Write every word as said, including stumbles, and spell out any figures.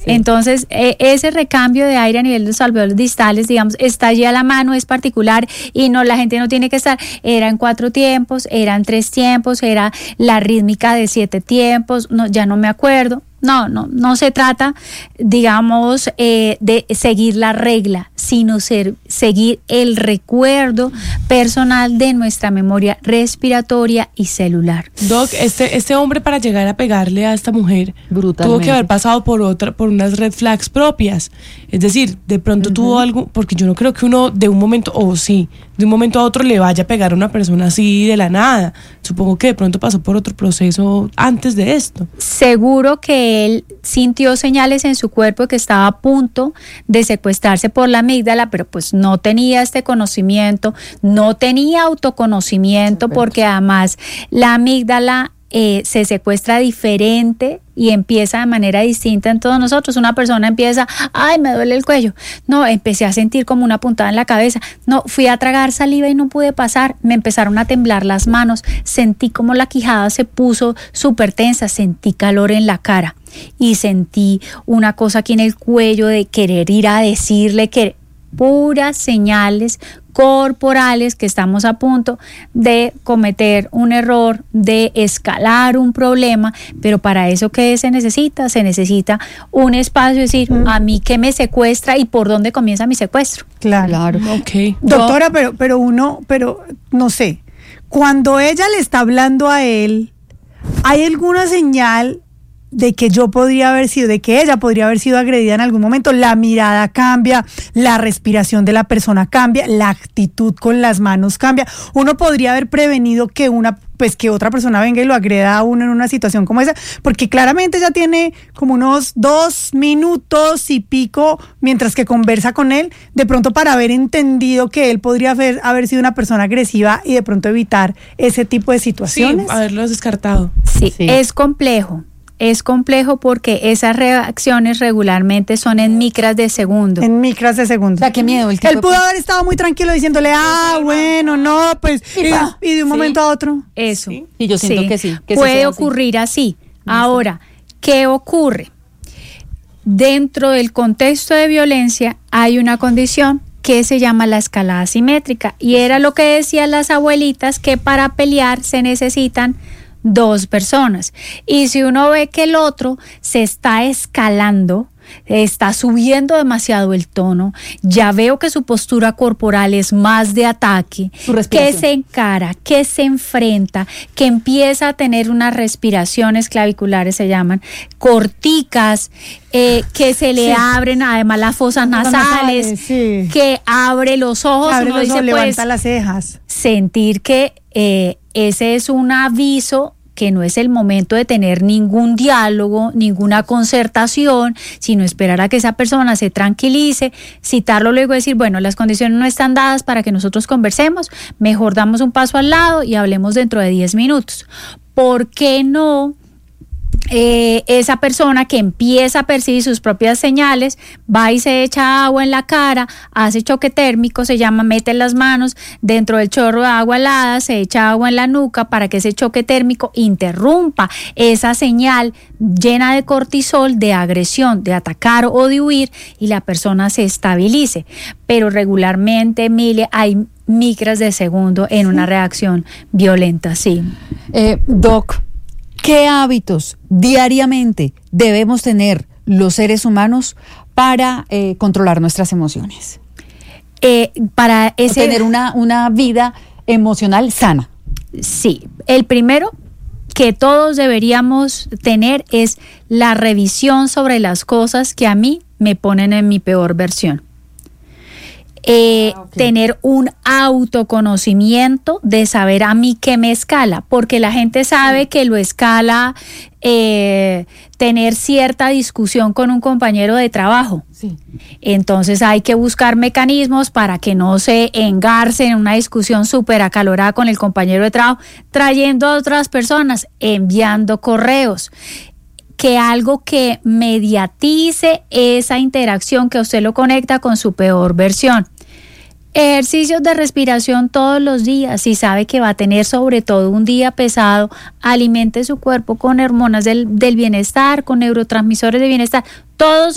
Sí. Entonces, eh, ese recambio de aire a nivel de los alveolos distales, digamos, está allí a la mano, es particular y no, la gente no tiene que estar, era en cuatro tiempos, eran tres tiempos, era la rítmica de siete tiempos, no, ya no me acuerdo. No, no, no se trata, digamos, eh, de seguir la regla, sino ser, seguir el recuerdo personal de nuestra memoria respiratoria y celular. Doc, este, este hombre para llegar a pegarle a esta mujer tuvo que haber pasado por otra, por unas red flags propias. Es decir, de pronto uh-huh. tuvo algo, porque yo no creo que uno de un momento, o oh, sí, de un momento a otro le vaya a pegar a una persona así de la nada. Supongo que de pronto pasó por otro proceso antes de esto. Seguro que él sintió señales en su cuerpo que estaba a punto de secuestrarse por la amígdala, pero pues no tenía este conocimiento, no tenía autoconocimiento, porque además la amígdala eh, se secuestra diferente y empieza de manera distinta en todos nosotros. Una persona empieza, ay, me duele el cuello. No, empecé a sentir como una puntada en la cabeza. No, fui a tragar saliva y no pude pasar. Me empezaron a temblar las manos. Sentí como la quijada se puso súper tensa. Sentí calor en la cara y sentí una cosa aquí en el cuello de querer ir a decirle que puras señales corporales que estamos a punto de cometer un error, de escalar un problema, pero para eso, ¿qué se necesita? Se necesita un espacio, es decir, mm. a mí qué me secuestra y por dónde comienza mi secuestro. Claro, claro. Okay. Doctora, pero, pero uno, pero no sé, cuando ella le está hablando a él, ¿hay alguna señal de que yo podría haber sido, de que ella podría haber sido agredida en algún momento? La mirada cambia, la respiración de la persona cambia, la actitud con las manos cambia. Uno podría haber prevenido que una, pues que otra persona venga y lo agreda a uno en una situación como esa, porque claramente ella tiene como unos dos minutos y pico mientras que conversa con él, de pronto para haber entendido que él podría haber, haber sido una persona agresiva y de pronto evitar ese tipo de situaciones. Sí, haberlos descartado. Sí, sí. Es complejo. Es complejo porque esas reacciones regularmente son en micras de segundo. En micras de segundo. O sea, qué miedo. El tipo Él pudo de... haber estado muy tranquilo diciéndole, ah, bueno, no, pues, y, y de un sí. momento a otro. Eso. Sí. Y yo siento sí. que sí. Que puede ocurrir así. así. Ahora, ¿qué ocurre? Dentro del contexto de violencia hay una condición que se llama la escalada simétrica. Y era lo que decían las abuelitas, que para pelear se necesitan dos personas. Y si uno ve que el otro se está escalando, está subiendo demasiado el tono, ya veo que su postura corporal es más de ataque, que se encara, que se enfrenta, que empieza a tener unas respiraciones claviculares, se llaman, corticas, eh, que se le sí. abren además las fosas nasales, nasales sí. que abre los ojos, abre uno los dice, ojos, levanta pues, las cejas. Sentir que eh, ese es un aviso que no es el momento de tener ningún diálogo, ninguna concertación, sino esperar a que esa persona se tranquilice, citarlo luego y decir, bueno, las condiciones no están dadas para que nosotros conversemos, mejor damos un paso al lado y hablemos dentro de diez minutos. ¿Por qué no? Eh, esa persona que empieza a percibir sus propias señales va y se echa agua en la cara, hace choque térmico, se llama, mete las manos dentro del chorro de agua helada, se echa agua en la nuca para que ese choque térmico interrumpa esa señal llena de cortisol, de agresión, de atacar o de huir, y la persona se estabilice. Pero regularmente, Emilia, hay micras de segundo en una reacción violenta, sí. Eh, Doc, ¿qué hábitos diariamente debemos tener los seres humanos para eh, controlar nuestras emociones? Eh, para ese... tener una, una vida emocional sana. Sí, el primero que todos deberíamos tener es la revisión sobre las cosas que a mí me ponen en mi peor versión. Eh, ah, okay. Tener un autoconocimiento de saber a mí qué me escala, porque la gente sabe sí. que lo escala eh, tener cierta discusión con un compañero de trabajo. Sí. Entonces hay que buscar mecanismos para que no se engarce en una discusión súper acalorada con el compañero de trabajo, trayendo a otras personas, enviando correos. Que algo que mediatice esa interacción, que usted lo conecta con su peor versión. Ejercicios de respiración todos los días. Si sabe que va a tener sobre todo un día pesado, alimente su cuerpo con hormonas del, del bienestar, con neurotransmisores de bienestar. Todos